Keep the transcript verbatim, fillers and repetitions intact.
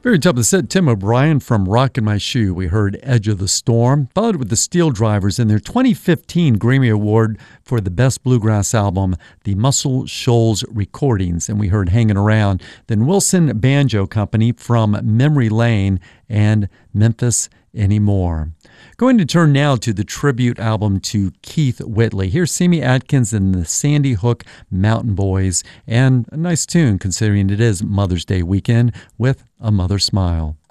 Very top of the set, Tim O'Brien from Rockin' My Shoe. We heard Edge of the Storm, followed with the Steel Drivers in their twenty fifteen Grammy Award for the Best Bluegrass Album, the Muscle Shoals Recordings, and we heard Hanging Around. Then Wilson Banjo Company from Memory Lane and Memphis Anymore. Going to turn now to the tribute album to Keith Whitley. Here's Sammy Atkins and the Sandy Hook Mountain Boys, and a nice tune considering it is Mother's Day weekend with A Mother Smile.